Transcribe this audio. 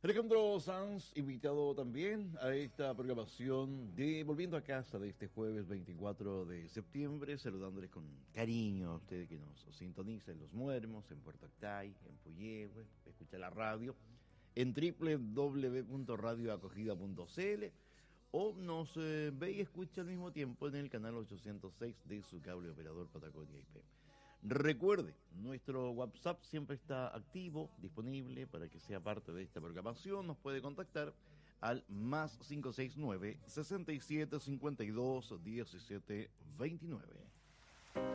Alejandro Sanz, invitado también a esta programación de Volviendo a Casa de este jueves 24 de septiembre, saludándoles con cariño a ustedes que nos sintonizan en Los Muermos, en Puerto Octay, en Puyehue, escucha la radio, en www.radioacogida.cl o nos ve y escucha al mismo tiempo en el canal 806 de su cable operador Patagonia IP. Recuerde, nuestro WhatsApp siempre está activo, disponible para que sea parte de esta programación. Nos puede contactar al más 569 67 52 17 29.